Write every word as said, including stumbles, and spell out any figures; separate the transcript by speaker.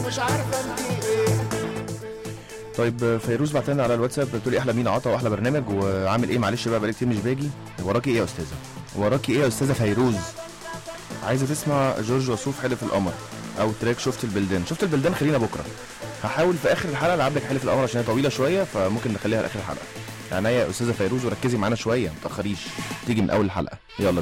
Speaker 1: ومش عارفه انت ايه.
Speaker 2: طيب فيروز بعت لنا على الواتساب بتقول لي احلى مين عطا واحلى برنامج وعامل ايه. معلش بقى بقالي كتير مش باجي. وراكي ايه يا استاذه؟ وراكي ايه يا استاذه فيروز؟ عايزه تسمع جورج وسوف حلف القمر او تراك شفت البلدان. شفت البلدان خلينا بكره، هحاول في اخر الحلقه العب لك حلف القمر عشان هي طويله شويه فممكن نخليها لاخر الحلقه. يعني يا استاذه فيروز وركزي معانا شويه ما تاخريش، تيجي من اول الحلقه. يلا